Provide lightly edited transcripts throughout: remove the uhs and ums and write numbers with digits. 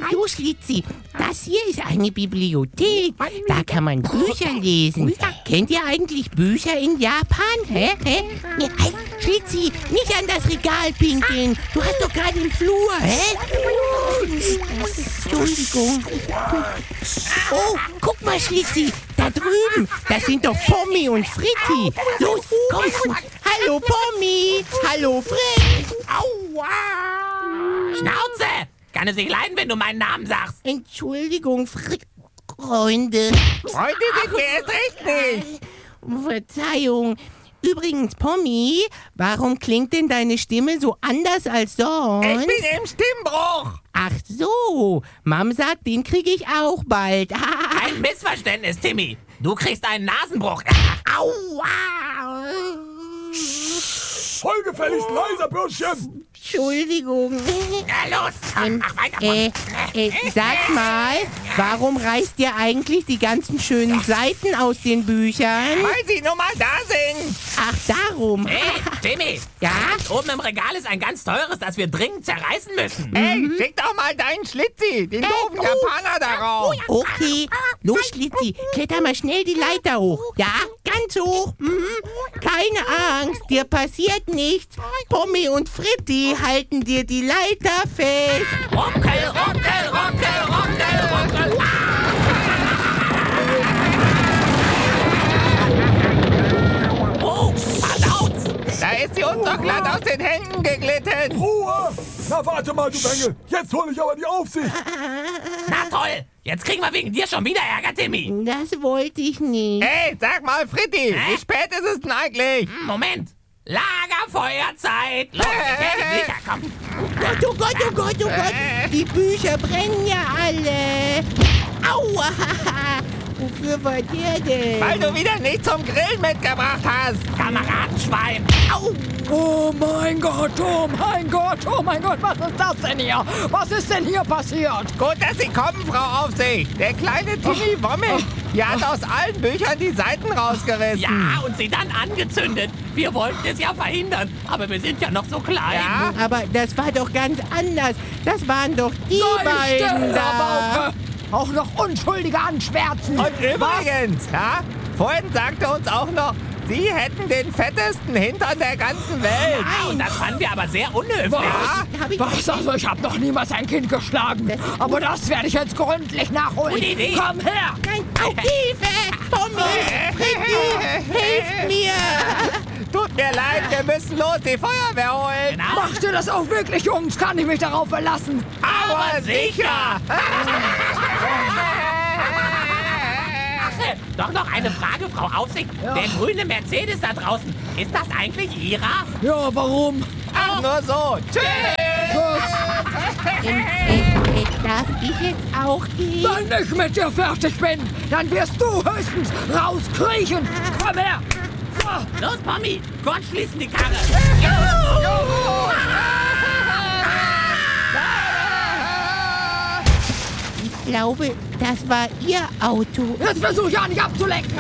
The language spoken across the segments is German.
Du Schlitzi, das hier ist eine Bibliothek. Da kann man Bücher lesen. Kennt ihr eigentlich Bücher in Japan? Hä? Nee, halt, Schlitzi, nicht an das Regal pinkeln. Du hast doch gerade im Flur, hä? Entschuldigung. Oh, guck mal, Schlitzi, da drüben. Das sind doch Pommi und Fritti. Los, komm. Hallo, Pommi. Hallo, Fritt. Aua! Schnauze! Kann es nicht leiden, wenn du meinen Namen sagst? Entschuldigung, Freunde. Freunde sind wir erst recht nicht. Verzeihung. Übrigens, Pommi, warum klingt denn deine Stimme so anders als sonst? Ich bin im Stimmbruch. Ach so, Mom sagt, den kriege ich auch bald. Ein Missverständnis, Timmy. Du kriegst einen Nasenbruch. Aua! Voll gefälligst leiser, Bürschchen! Entschuldigung. Na los, mach weiter. Sag mal, warum reißt ihr eigentlich die ganzen schönen Seiten aus den Büchern? Weil sie nun mal da sind. Ach, darum. Hey, Timmy. Ja? Oben im Regal ist ein ganz teures, das wir dringend zerreißen müssen. Ey, schick doch mal deinen Schlitzi, den doofen Japaner darauf. Okay, los Schlitzi, kletter mal schnell die Leiter hoch. Ja, ganz hoch. Keine Angst, dir passiert nichts. Pommi und Fritti halten dir die Leiter fest. Ruckel, ruckel, ruckel, ruckel, ruckel. Oh, verdaut. Da ist sie uns doch glatt aus den Händen geglitten. Ruhe! Na warte mal, du Bengel. Jetzt hol ich aber die Aufsicht. Na toll. Jetzt kriegen wir wegen dir schon wieder Ärger, Timmy. Das wollte ich nicht. Ey, sag mal, Fritti, wie spät ist es denn eigentlich? Moment. Lagerfeuerzeit. Los, ich sicher, komm. Oh Gott, oh Gott, oh Gott. Die Bücher brennen ja alle. Aua. Wofür war der denn? Weil du wieder nicht zum Grillen mitgebracht hast. Kameradenschwein. Au. Oh mein Gott, was ist das denn hier? Was ist denn hier passiert? Gut, dass Sie kommen, Frau Aufsicht. Der kleine Timmy Wommel, die hat aus allen Büchern die Seiten rausgerissen. Ja, und sie dann angezündet. Wir wollten es ja verhindern, aber wir sind ja noch so klein. Ja? Aber das war doch ganz anders. Das waren doch die beiden da. Auch noch Unschuldige anschwärzen. Und übrigens, ja, vorhin sagte uns auch noch, Sie hätten den fettesten Hintern der ganzen Welt. Ah, und das fanden wir aber sehr unhöflich. Was? Also ich habe noch niemals ein Kind geschlagen. Aber das werde ich jetzt gründlich nachholen. Gute Idee. Komm her. Nein, au, Hilfe! Pommi, Fritti, hilft mir! Tut mir leid, wir müssen los die Feuerwehr holen. Genau. Macht ihr das auch wirklich, Jungs? Kann ich mich darauf verlassen? Aber sicher. Doch noch eine Frage, Frau Aufsicht. Ja. Der grüne Mercedes da draußen, ist das eigentlich Ihrer? Ja, warum? Ach, nur so. Tschüss. Darf ich jetzt auch gehen? Wenn ich mit dir fertig bin, dann wirst du höchstens rauskriechen. Komm her. So. Los, Pommi, Gott schließen die Karre. Ich glaube, das war Ihr Auto. Jetzt versuch ja nicht abzulenken.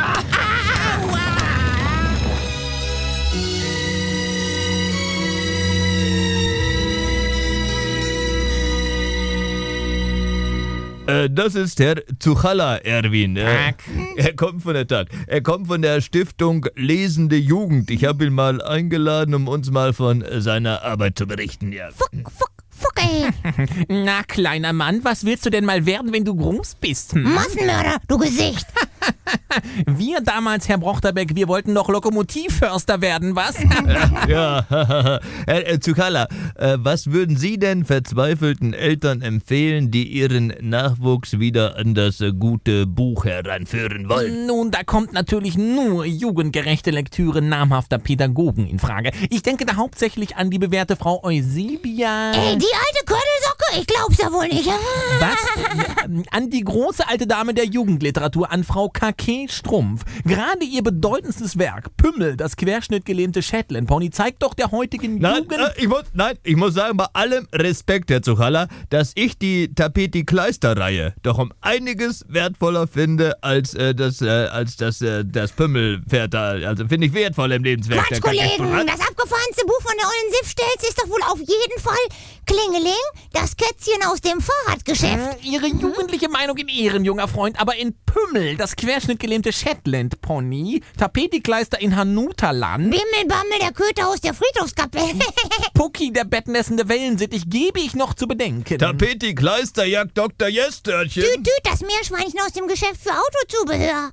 Das ist Herr Zuchalla, Erwin. Tag. Er kommt von der Stiftung Lesende Jugend. Ich habe ihn mal eingeladen, um uns mal von seiner Arbeit zu berichten. Ja. Fuck, ey. Na, kleiner Mann, was willst du denn mal werden, wenn du groß bist? Massenmörder, du Gesicht. Wir damals, Herr Brochterbeck, wir wollten noch Lokomotivförster werden, was? Ja, Herr Zuchalla, was würden Sie denn verzweifelten Eltern empfehlen, die ihren Nachwuchs wieder an das gute Buch heranführen wollen? Nun, da kommt natürlich nur jugendgerechte Lektüre namhafter Pädagogen in Frage. Ich denke da hauptsächlich an die bewährte Frau Eusebia. Die alte Körnelsocke? Ich glaub's ja wohl nicht. Was? An die große alte Dame der Jugendliteratur, an Frau K.K. Strumpf. Gerade ihr bedeutendstes Werk, Pümmel, das querschnittgelähmte Shetland-Pony, zeigt doch der heutigen Jugend... Ich muss sagen, bei allem Respekt, Herr Zuchalla, dass ich die Tapeti Kleister-Reihe doch um einiges wertvoller finde als das Pümmelpferd da. Also finde ich wertvoll im Lebenswerk. Quatsch, Kollegen, das abgefahrenste Buch von der ollen Sif-Stelz ist doch wohl auf jeden Fall Klingeling, das Kätzchen aus dem Fahrradgeschäft. Ihre jugendliche Meinung in Ehren, junger Freund, aber in Pümmel, das querschnittgelähmte Shetland-Pony, Tapetikleister in Hanutaland, Bimmelbammel, der Köter aus der Friedhofskapelle. Pucki, der bettnässende Wellensittich, gebe ich noch zu bedenken. Tapeti Kleister jagt Dr. Jestörchen. Tüt, das Meerschweinchen aus dem Geschäft für Autozubehör.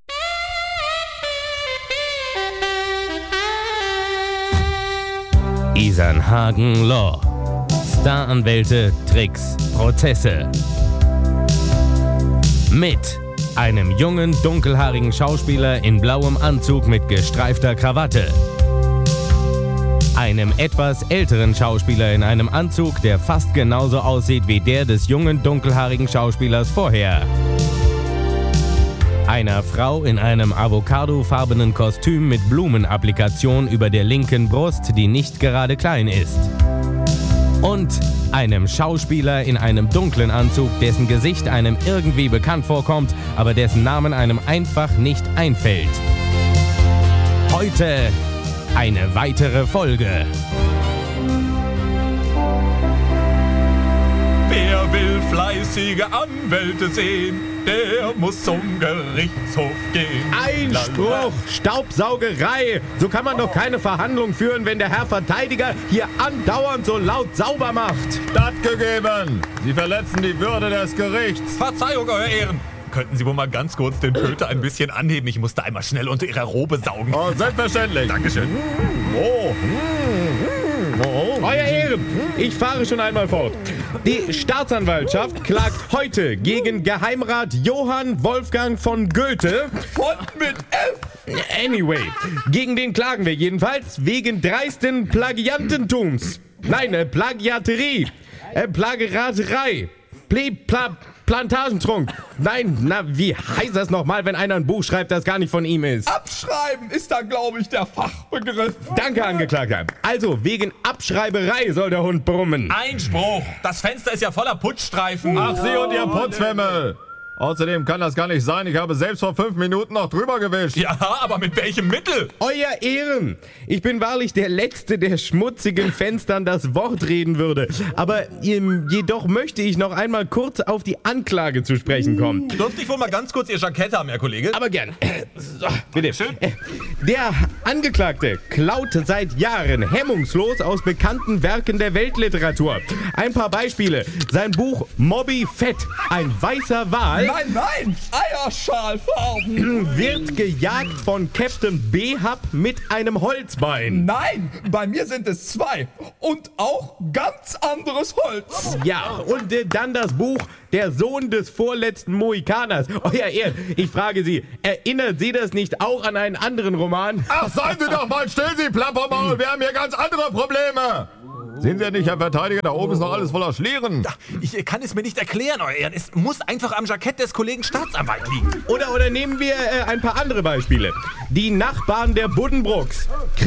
Isernhagen Law. Staranwälte, Tricks, Prozesse. Mit einem jungen, dunkelhaarigen Schauspieler in blauem Anzug mit gestreifter Krawatte. Einem etwas älteren Schauspieler in einem Anzug, der fast genauso aussieht wie der des jungen, dunkelhaarigen Schauspielers vorher. Einer Frau in einem avocadofarbenen Kostüm mit Blumenapplikation über der linken Brust, die nicht gerade klein ist. Und einem Schauspieler in einem dunklen Anzug, dessen Gesicht einem irgendwie bekannt vorkommt, aber dessen Namen einem einfach nicht einfällt. Heute eine weitere Folge. Wer will fleißige Anwälte sehen, der muss zum Gerichtshof gehen. Einspruch! Staubsaugerei! So kann man doch keine Verhandlung führen, wenn der Herr Verteidiger hier andauernd so laut sauber macht. Stattgegeben. Sie verletzen die Würde des Gerichts. Verzeihung, Euer Ehren. Könnten Sie wohl mal ganz kurz den Köter ein bisschen anheben? Ich musste einmal schnell unter Ihrer Robe saugen. Oh, selbstverständlich. Dankeschön. Euer Ehren, ich fahre schon einmal fort. Die Staatsanwaltschaft klagt heute gegen Geheimrat Johann Wolfgang von Goethe. Und mit F. Anyway, gegen den klagen wir jedenfalls wegen dreisten Plagiantentums. Nein, Plagiaterie. Plageraterei. Plantagentrunk. Nein, na, wie heißt das nochmal, wenn einer ein Buch schreibt, das gar nicht von ihm ist? Abschreiben ist da, glaube ich, der Fachbegriff. Danke, Angeklagter. Also, wegen Abschreiberei soll der Hund brummen. Einspruch. Das Fenster ist ja voller Putzstreifen. Ach, Sie und Ihr Putzfimmel. Außerdem kann das gar nicht sein. Ich habe selbst vor 5 Minuten noch drüber gewischt. Ja, aber mit welchem Mittel? Euer Ehren, ich bin wahrlich der Letzte, der schmutzigen Fenstern das Wort reden würde. Aber jedoch möchte ich noch einmal kurz auf die Anklage zu sprechen kommen. Dürfte ich wohl mal ganz kurz Ihr Jackett haben, Herr Kollege? Aber gern. So, bitte. Schön. Der Angeklagte klaut seit Jahren hemmungslos aus bekannten Werken der Weltliteratur. Ein paar Beispiele. Sein Buch Moby Fett, ein weißer Wal, Nein, Eierschalfarben. wird gejagt von Captain Behab mit einem Holzbein. Nein, bei mir sind es 2 und auch ganz anderes Holz. Ja, und dann das Buch Der Sohn des vorletzten Mohikaners. Euer Ehren, ich frage Sie, erinnert Sie das nicht auch an einen anderen Roman? Ach, seien Sie doch mal still, Sie Plappermaul. Wir haben hier ganz andere Probleme. Sehen Sie ja nicht, Herr Verteidiger, da oben ist noch alles voller Schlieren. Ich kann es mir nicht erklären, Euer Ehren. Es muss einfach am Jackett des Kollegen Staatsanwalt liegen. Oder nehmen wir ein paar andere Beispiele. Die Nachbarn der Buddenbrooks